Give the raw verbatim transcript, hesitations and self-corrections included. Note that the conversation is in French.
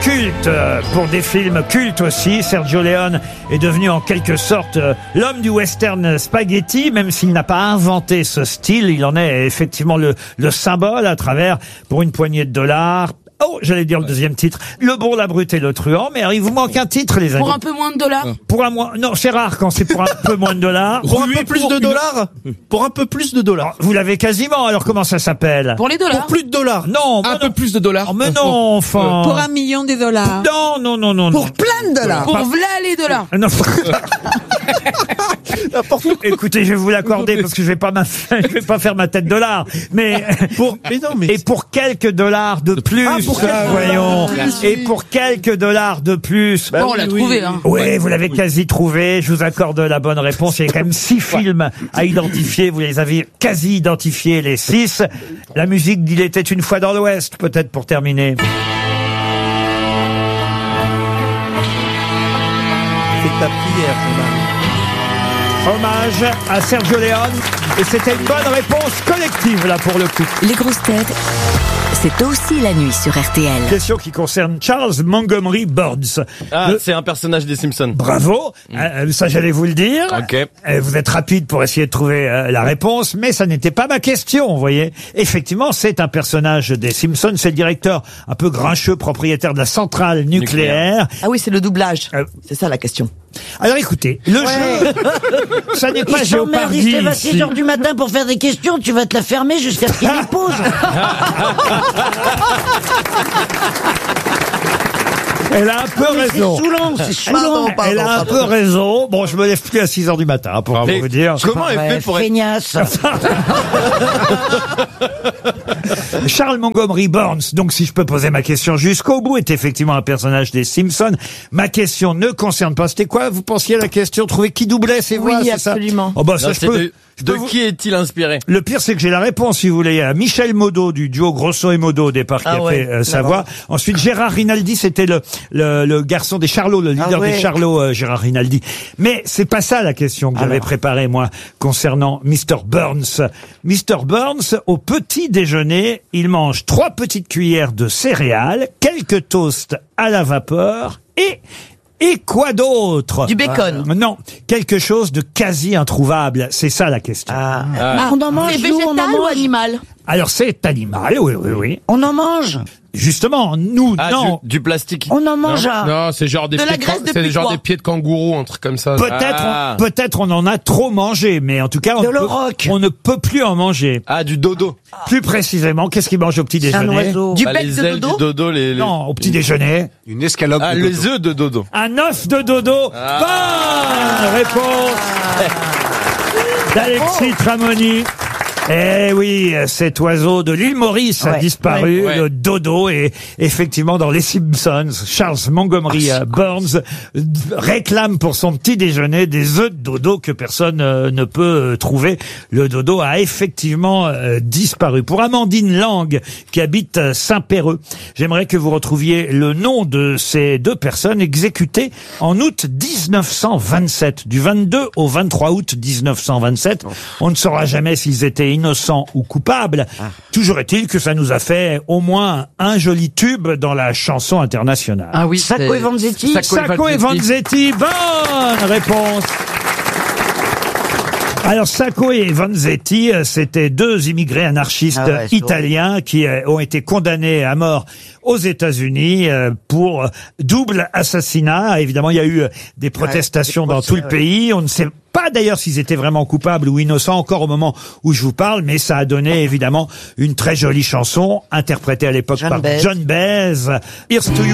culte euh, pour des films cultes aussi. Sergio Leone est devenu en quelque sorte euh, l'homme du western spaghetti, même s'il n'a pas inventé ce style. Il en est effectivement le, le symbole à travers, pour une poignée de dollars. Oh, j'allais dire le deuxième titre. Le bon, la brute et le truand. Mais alors, il vous manque un titre, les amis. Pour un peu moins de dollars. Pour un moins, non, c'est rare quand c'est pour un peu moins de dollars. Pour un peu plus de dollars. Pour un peu plus de dollars. Vous l'avez quasiment, alors comment ça s'appelle? Pour les dollars. Pour plus de dollars. Non, Un mais peu non. plus de dollars. Oh, mais non, enfin. Pour un million de dollars. Non, non, non, non, non. Pour plein de dollars. Pour v'là les dollars. Non. Écoutez, je vais vous l'accorder parce que je vais pas ma... je vais pas faire ma tête de dollar. Mais Pour, mais non, mais. et pour quelques dollars de plus, Ah, pour quelques voyons. dollars. Et pour quelques dollars de plus. Bon, on l'a trouvé, hein. Oui, vous l'avez quasi trouvé. Je vous accorde la bonne réponse. Il y a quand même six films à identifier. Vous les avez quasi identifiés, les six. La musique d'Il était une fois dans l'Ouest, peut-être pour terminer. C'est ta prière, Jean-Marie. Hommage à Sergio Leone. Et c'était une bonne réponse collective, là, pour le coup. Les grosses têtes, c'est aussi la nuit sur R T L. Question qui concerne Charles Montgomery Burns. Ah, Le- c'est un personnage des Simpsons. Bravo, euh, ça j'allais vous le dire. Ok. Euh, Vous êtes rapide pour essayer de trouver euh, la réponse, mais ça n'était pas ma question, vous voyez. Effectivement, c'est un personnage des Simpsons, c'est le directeur un peu grincheux, propriétaire de la centrale nucléaire. Ah oui, c'est le doublage. Euh, C'est ça la question. Alors écoutez, le jeu, ça n'est pas Il s'emmerde, il Jeopardy se lève à ici. six heures du matin pour faire des questions, tu vas te la fermer jusqu'à ce qu'il les pose. Elle a un peu Mais c'est raison. saoulant, c'est saoulant. Elle a un peu raison. Bon, je me lève plus à six heures du matin, hein, pour Mais vous dire. comment elle fait pour être... Feignasse. Charles Montgomery Burns, donc si je peux poser ma question jusqu'au bout, est effectivement un personnage des Simpsons. Ma question ne concerne pas. C'était quoi, vous pensiez la question? Trouver qui doublait ses voix, Oui, c'est ça? absolument. Oh bah ça Non, je c'est peux. de je de peux vous- qui est-il inspiré? Le pire, c'est que j'ai la réponse, si vous voulez. Il y a Michel Modo du duo Grosso et Modo au départ qui Ah a ouais, fait euh, sa voix. Ensuite, Gérard Rinaldi, c'était le, le le garçon des Charlots, le leader Ah ouais. des Charlots, euh, Gérard Rinaldi. Mais c'est pas ça la question que j'avais préparée moi concernant mister Burns. mister Burns, au petit déjeuner, il mange trois petites cuillères de céréales, quelques toasts à la vapeur et Et quoi d'autre? Du bacon. Ah, non, quelque chose de quasi introuvable. C'est ça la question. Ah. Ah, on en mange, C'est nous, on en végétal ou mange. animal? Alors c'est animal, oui, oui, oui. On en mange. Justement, nous, Ah, non. du, du plastique. On en mange. à- Non, c'est genre des De la pieds de, graisse can- de c'est genre putois. des pieds de kangourou, un truc comme ça. Peut-être, Ah. on, peut-être on en a trop mangé, mais en tout cas, on, De peut- l'auroch. on ne peut plus en manger. Ah, du dodo. Plus précisément, qu'est-ce qu'il mange au petit C'est un déjeuner? oiseau. Du Bah, bec les de ailes dodo. du dodo, les... les- Non, au petit déjeuner. Une escalope Ah, de les dodo. œufs de dodo. Un œuf de dodo. Bonne réponse d'Alexis Tramoni. Eh oui, cet oiseau de l'île Maurice a Ouais, disparu, ouais. le dodo, et effectivement dans les Simpsons, Charles Montgomery euh, Burns euh, réclame pour son petit déjeuner des œufs de dodo que personne euh, ne peut euh, trouver. Le dodo a effectivement euh, disparu. Pour Amandine Lang, qui habite euh, Saint-Péreux, j'aimerais que vous retrouviez le nom de ces deux personnes exécutées en août dix-neuf cent vingt-sept. Du vingt-deux au vingt-trois août dix-neuf cent vingt-sept. On ne saura jamais s'ils étaient innocents ou coupables. Toujours est-il que ça nous a fait au moins un joli tube dans la chanson internationale. Ah oui. Sacco et Vanzetti. Sacco et Vanzetti, bonne réponse. Alors Sacco et Vanzetti, euh, c'était deux immigrés anarchistes Ah ouais, c'est italiens qui euh, ont été condamnés à mort aux États-Unis euh, pour euh, double assassinat. Évidemment, il y a eu euh, des protestations dans tout le pays. On ne sait pas d'ailleurs s'ils étaient vraiment coupables ou innocents encore au moment où je vous parle, mais ça a donné évidemment une très jolie chanson interprétée à l'époque John par Baez. John Baez. Here's to you.